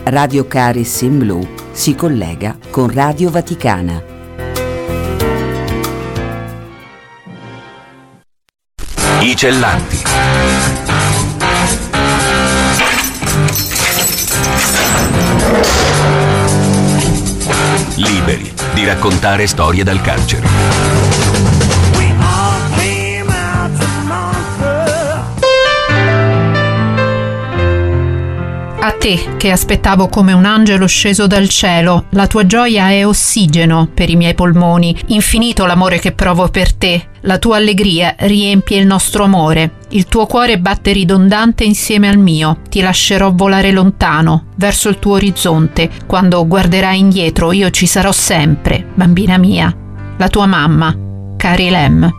Radio Caris in Blu si collega con Radio Vaticana. I Cellanti. Liberi di raccontare storie dal carcere. A te, che aspettavo come un angelo sceso dal cielo, la tua gioia è ossigeno per i miei polmoni, infinito l'amore che provo per te, la tua allegria riempie il nostro amore, il tuo cuore batte ridondante insieme al mio, ti lascerò volare lontano, verso il tuo orizzonte, quando guarderai indietro io ci sarò sempre, bambina mia, la tua mamma, Caril M.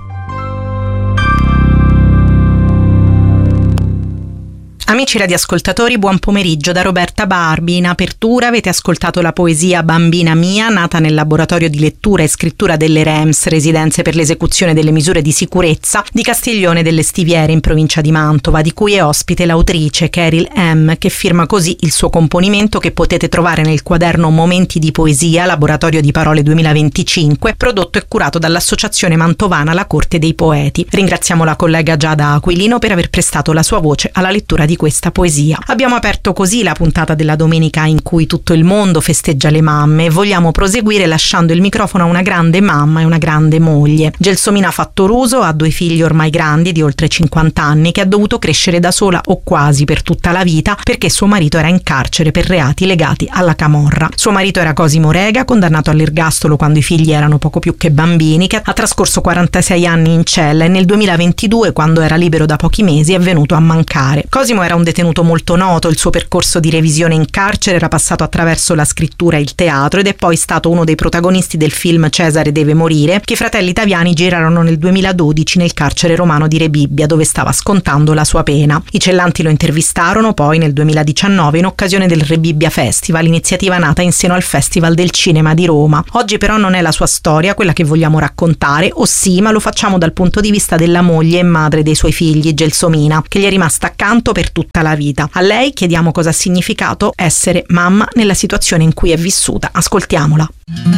Amici radioascoltatori, buon pomeriggio da Roberta Barbi. In apertura avete ascoltato la poesia Bambina mia, nata nel laboratorio di lettura e scrittura delle REMS, residenze per l'esecuzione delle misure di sicurezza, di Castiglione delle Stiviere in provincia di Mantova, di cui è ospite l'autrice Caril M, che firma così il suo componimento che potete trovare nel quaderno Momenti di poesia, Laboratorio di Parole 2025, prodotto e curato dall'Associazione Mantovana La Corte dei Poeti. Ringraziamo la collega Giada Aquilino per aver prestato la sua voce alla lettura di questa poesia. Abbiamo aperto così la puntata della domenica in cui tutto il mondo festeggia le mamme e vogliamo proseguire lasciando il microfono a una grande mamma e una grande moglie. Gelsomina Fattoruso ha 2 figli ormai grandi di oltre 50 anni che ha dovuto crescere da sola o quasi per tutta la vita perché suo marito era in carcere per reati legati alla camorra. Suo marito era Cosimo Rega, condannato all'ergastolo quando i figli erano poco più che bambini, che ha trascorso 46 anni in cella e nel 2022, quando era libero da pochi mesi, è venuto a mancare. Cosimo era un detenuto molto noto, il suo percorso di revisione in carcere era passato attraverso la scrittura e il teatro ed è poi stato uno dei protagonisti del film Cesare deve morire, che i fratelli Taviani girarono nel 2012 nel carcere romano di Rebibbia, dove stava scontando la sua pena. I Cellanti lo intervistarono poi nel 2019 in occasione del Rebibbia Festival, iniziativa nata in seno al Festival del Cinema di Roma. Oggi però non è la sua storia quella che vogliamo raccontare, o sì, ma lo facciamo dal punto di vista della moglie e madre dei suoi figli, Gelsomina, che gli è rimasta accanto per tutta la vita. A lei chiediamo cosa ha significato essere mamma nella situazione in cui è vissuta. Ascoltiamola.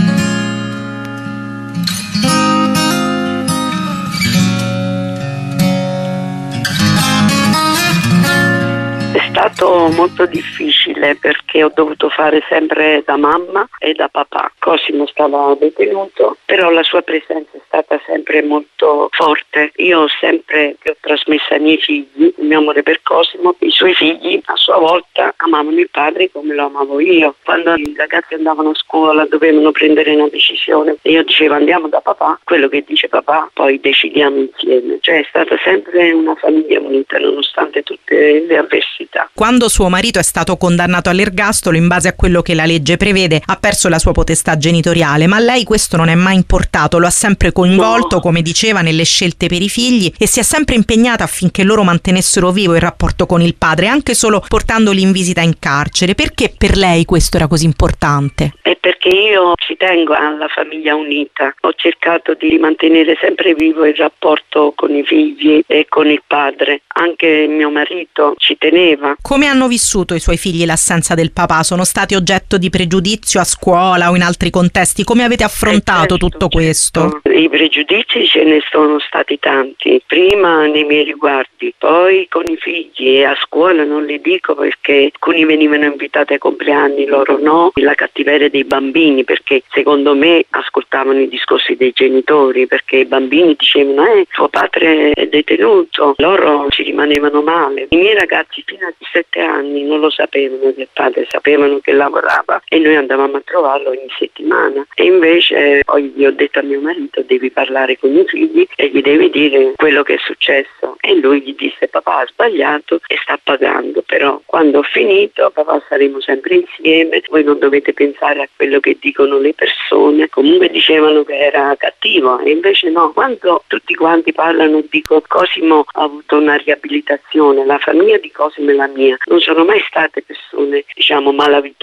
È stato molto difficile perché ho dovuto fare sempre da mamma e da papà. Cosimo stava detenuto, però la sua presenza è stata sempre molto forte. Io ho sempre trasmesso ai miei figli il mio amore per Cosimo. I suoi figli a sua volta amavano il padre come lo amavo io. Quando i ragazzi andavano a scuola dovevano prendere una decisione e io dicevo andiamo da papà, quello che dice papà poi decidiamo insieme. Cioè è stata sempre una famiglia unita nonostante tutte le avversità. Quando suo marito è stato condannato all'ergastolo, in base a quello che la legge prevede, ha perso la sua potestà genitoriale, ma a lei questo non è mai importato, lo ha sempre coinvolto, come diceva, nelle scelte per i figli e si è sempre impegnata affinché loro mantenessero vivo il rapporto con il padre, anche solo portandoli in visita in carcere. Perché per lei questo era così importante? È perché io ci tengo alla famiglia unita. Ho cercato di mantenere sempre vivo il rapporto con i figli e con il padre. Anche mio marito ci teneva. Come hanno vissuto i suoi figli l'assenza del papà? Sono stati oggetto di pregiudizio a scuola o in altri contesti? Come avete affrontato tutto questo? I pregiudizi ce ne sono stati tanti, prima nei miei riguardi, poi con i figli e a scuola non li dico perché alcuni venivano invitati ai compleanni, loro no, la cattiveria dei bambini perché secondo me ascoltavano i discorsi dei genitori perché i bambini dicevano tuo padre è detenuto, loro ci rimanevano male. I miei ragazzi fino a 7 anni non lo sapevano del padre, sapevano che lavorava e noi andavamo a trovarlo ogni settimana e invece poi gli ho detto a mio marito devi parlare con i figli e gli devi dire quello che è successo e lui gli disse papà ha sbagliato e sta pagando, però quando ho finito papà saremo sempre insieme, voi non dovete pensare a quello che dicono le persone. Comunque dicevano che era cattivo e invece no, quando tutti quanti parlano dico Cosimo ha avuto una riabilitazione, la famiglia di Cosimo e la mia non sono mai state persone diciamo malavitose, non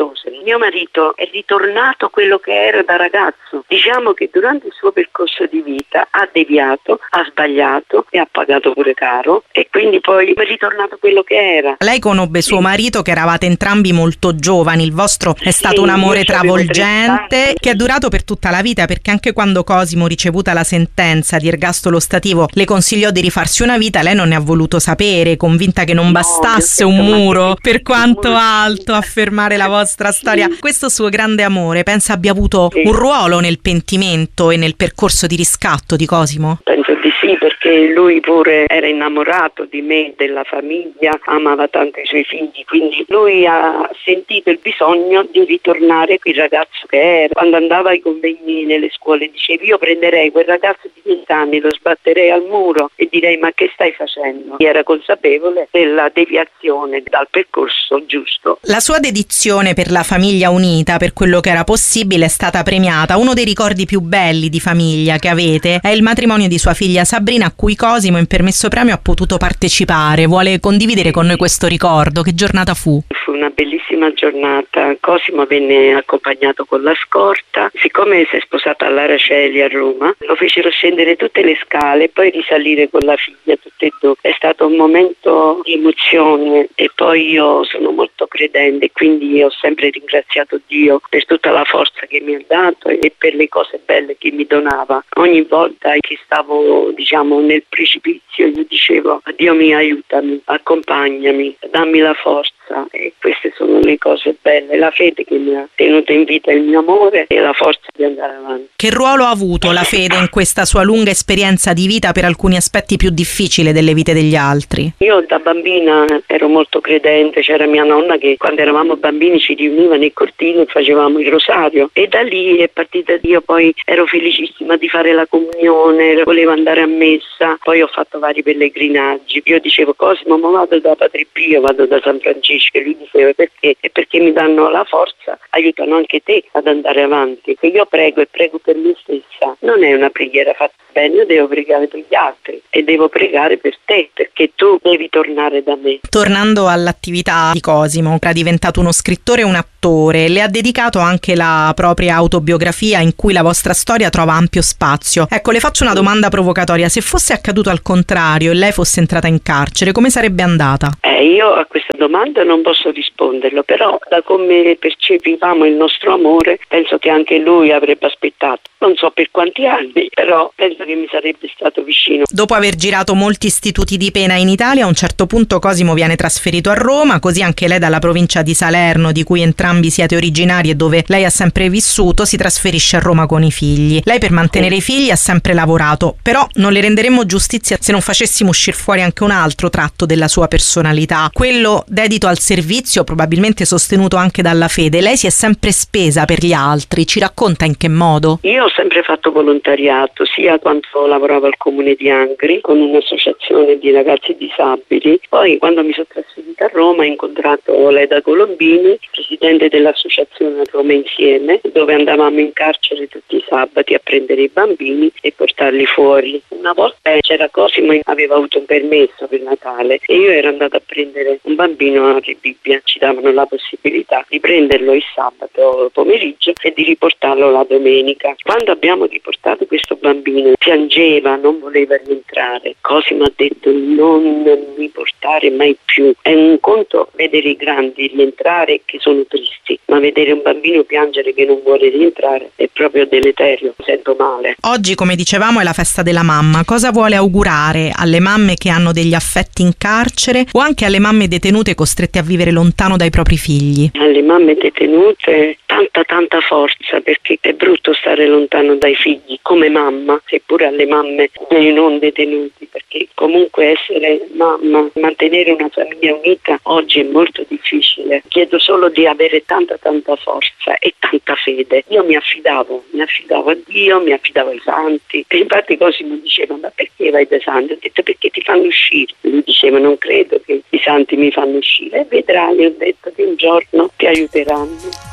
mio marito è ritornato quello che era da ragazzo. Diciamo che durante il suo percorso di vita ha deviato, ha sbagliato e ha pagato pure caro, e quindi poi è ritornato quello che era. Lei conobbe suo marito che eravate entrambi molto giovani, il vostro è stato un amore travolgente che è durato per tutta la vita, perché anche quando Cosimo, ricevuta la sentenza di ergastolo ostativo, le consigliò di rifarsi una vita, lei non ne ha voluto sapere, convinta che non bastasse un muro, per quanto alto, a fermare la vostra storia. Questo suo grande amore pensa abbia avuto un ruolo nel pentimento e nel percorso di riscatto di Cosimo? Penso di sì, perché lui pure era innamorato di me, della famiglia, amava tanto i suoi figli, quindi lui ha sentito il bisogno di ritornare quel ragazzo che era. Quando andava ai convegni nelle scuole diceva: io prenderei quel ragazzo di 20 anni, lo sbatterei al muro e direi: ma che stai facendo? Era consapevole della deviazione dal percorso giusto. La sua dedizione per la famiglia unita, per quello che era possibile, è stata premiata. Uno dei ricordi più belli di famiglia che avete è il matrimonio di sua figlia Sabrina, a cui Cosimo in permesso premio ha potuto partecipare. Vuole condividere con noi questo ricordo? Che giornata fu? Fu una bellissima giornata. Cosimo venne accompagnato con la scorta. Siccome si è sposata all'Araceli a Roma, lo fecero scendere tutte le scale e poi risalire con la figlia tutte e due. È stato un momento di emozione, e poi io sono molto credente, quindi ho sempre ringraziato Dio per tutta la forza che mi ha dato e per le cose belle che mi donava. Ogni volta che stavo, nel precipizio, io dicevo: Dio mio, aiutami, accompagnami, dammi la forza. E queste sono le cose belle, la fede che mi ha tenuto in vita, il mio amore e la forza di andare avanti. Che ruolo ha avuto la fede in questa sua lunga esperienza di vita, per alcuni aspetti più difficili delle vite degli altri? Io da bambina ero molto credente, c'era mia nonna che quando eravamo bambini ci riuniva nei cortili e facevamo il rosario, e da lì è partita. Io poi ero felicissima di fare la comunione, volevo andare a messa, poi ho fatto vari pellegrinaggi. Io dicevo: Cosimo, ma vado da Padre Pio, vado da San Francesco. E lui diceva: perché? E perché mi danno la forza, aiutano anche te ad andare avanti. E io prego e prego per me stessa. Non è una preghiera fatta bene, io devo pregare per gli altri e devo pregare per te, perché tu devi tornare da me. Tornando all'attività di Cosimo, era diventato uno scrittore e un attore. Le ha dedicato anche la propria autobiografia, in cui la vostra storia trova ampio spazio. Ecco, le faccio una domanda provocatoria: se fosse accaduto al contrario e lei fosse entrata in carcere, come sarebbe andata? Io a questa domanda non posso risponderlo, però da come percepivamo il nostro amore penso che anche lui avrebbe aspettato, non so per quanti anni, però penso che mi sarebbe stato vicino. Dopo aver girato molti istituti di pena in Italia, a un certo punto Cosimo viene trasferito a Roma, così anche lei dalla provincia di Salerno, di cui entrambi siete originari e dove lei ha sempre vissuto, si trasferisce a Roma con i figli. Lei per mantenere i figli ha sempre lavorato, però non le renderemmo giustizia se non facessimo uscire fuori anche un altro tratto della sua personalità, quello dedito al servizio, probabilmente sostenuto anche dalla fede. Lei si è sempre spesa per gli altri, ci racconta in che modo? Io ho sempre fatto volontariato, sia quando lavoravo al comune di Angri con un'associazione di ragazzi disabili, poi quando mi sono trasferita a Roma ho incontrato Leda Colombini, presidente dell'associazione Roma Insieme, dove andavamo in carcere tutti i sabati a prendere i bambini e portarli fuori. Una volta c'era Cosimo, aveva avuto un permesso per Natale e io ero andata a prendere un bambino a Rebibbia. Ci davano la possibilità di prenderlo il sabato pomeriggio e di riportarlo la domenica. Quando abbiamo riportato questo bambino, piangeva, non voleva rientrare. Cosimo ha detto: non mi portare mai più. È un conto vedere i grandi rientrare che sono tristi, ma vedere un bambino piangere che non vuole rientrare è proprio deleterio, mi sento male. Oggi, come dicevamo, è la festa della mamma. Cosa vuole augurare alle mamme che hanno degli affetti in carcere o anche alle mamme detenute costrette a vivere lontano dai propri figli? Alle mamme detenute tanta forza, perché è brutto stare lontano dai figli come mamma, seppure alle mamme dei non detenuti, perché comunque essere mamma, mantenere una famiglia unita oggi è molto difficile. Chiedo solo di avere tanta forza e tanta fede. Io mi affidavo a Dio, mi affidavo ai santi, e infatti Cosimo diceva: ma perché vai dai santi? Ho detto: perché ti fanno uscire. Lui diceva: non credo che i santi mi fanno uscire, e vedrai, ho detto, che un giorno ti aiuteranno.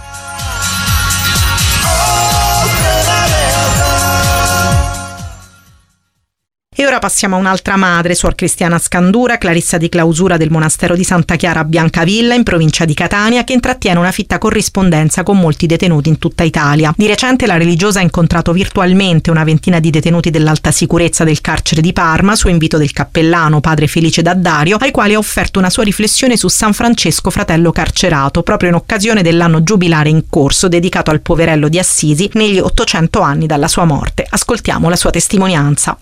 E ora passiamo a un'altra madre, Suor Cristiana Scandura, clarissa di clausura del monastero di Santa Chiara a Biancavilla, in provincia di Catania, che intrattiene una fitta corrispondenza con molti detenuti in tutta Italia. Di recente la religiosa ha incontrato virtualmente una ventina di detenuti dell'alta sicurezza del carcere di Parma, su invito del cappellano padre Felice D'Addario, ai quali ha offerto una sua riflessione su San Francesco fratello carcerato, proprio in occasione dell'anno giubilare in corso dedicato al poverello di Assisi negli 800 anni dalla sua morte. Ascoltiamo la sua testimonianza.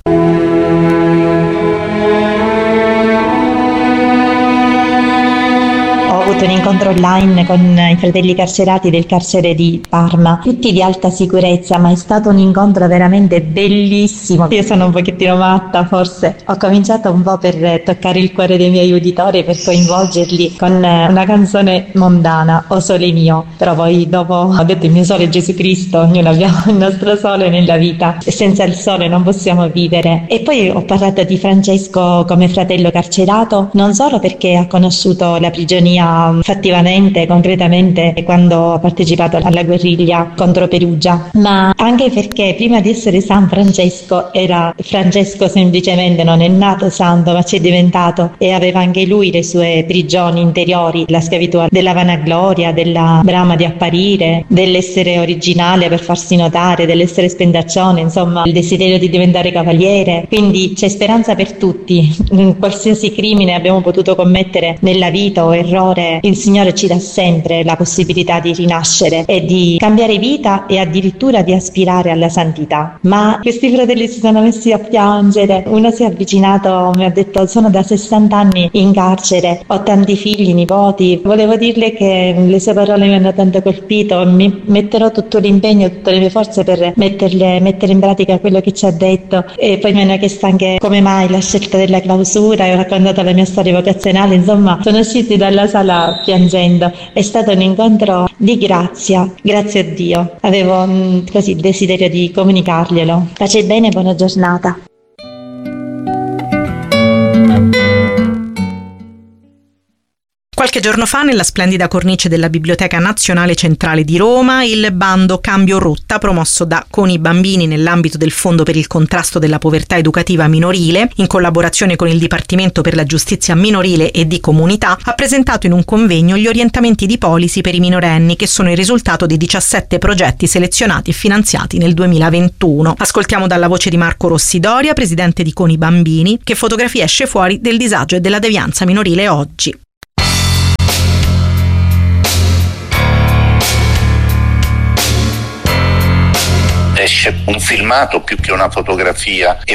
Ho avuto un incontro online con i fratelli carcerati del carcere di Parma, tutti di alta sicurezza, ma è stato un incontro veramente bellissimo. Io sono un pochettino matta, forse ho cominciato un po' per toccare il cuore dei miei uditori, per coinvolgerli con una canzone mondana, O Sole Mio, però poi dopo ho detto il mio sole è Gesù Cristo, ognuno abbiamo il nostro sole nella vita e senza il sole non possiamo vivere. E poi ho parlato di Francesco come fratello carcerato, non solo perché ha conosciuto la prigionia fattivamente, concretamente, quando ha partecipato alla guerriglia contro Perugia, ma anche perché prima di essere San Francesco era Francesco semplicemente, non è nato santo ma ci è diventato, e aveva anche lui le sue prigioni interiori, la schiavitù della vanagloria, della brama di apparire, dell'essere originale per farsi notare, dell'essere spendaccione, insomma il desiderio di diventare cavaliere. Quindi c'è speranza per tutti, qualsiasi crimine abbiamo potuto commettere nella vita o errore, il Signore ci dà sempre la possibilità di rinascere e di cambiare vita e addirittura di aspirare alla santità. Ma questi fratelli si sono messi a piangere, uno si è avvicinato, mi ha detto: sono da 60 anni in carcere, ho tanti figli, nipoti. Volevo dirle che le sue parole mi hanno tanto colpito, mi metterò tutto l'impegno, tutte le mie forze per mettere in pratica quello che ci ha detto. E poi mi hanno chiesto anche come mai la scelta della clausura, e ho raccontato la mia storia vocazionale, insomma sono usciti dalla sala piangendo. È stato un incontro di grazia, grazie a Dio. Avevo così il desiderio di comunicarglielo. Pace e bene, buona giornata. Qualche giorno fa, nella splendida cornice della Biblioteca Nazionale Centrale di Roma, il bando Cambio Rotta, promosso da Con i Bambini nell'ambito del Fondo per il contrasto della povertà educativa minorile, in collaborazione con il Dipartimento per la Giustizia Minorile e di Comunità, ha presentato in un convegno gli orientamenti di policy per i minorenni, che sono il risultato di 17 progetti selezionati e finanziati nel 2021. Ascoltiamo dalla voce di Marco Rossidoria, presidente di Con i Bambini, che fotografia esce fuori del disagio e della devianza minorile oggi. Esce un filmato più che una fotografia, è